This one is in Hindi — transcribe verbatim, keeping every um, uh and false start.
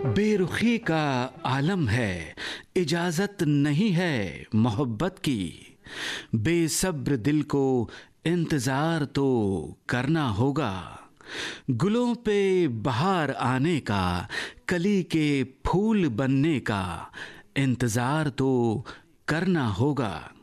बेरुखी का आलम है, इजाजत नहीं है मोहब्बत की। बेसब्र दिल को इंतजार तो करना होगा। गुलों पे बहार आने का, कली के फूल बनने का इंतजार तो करना होगा।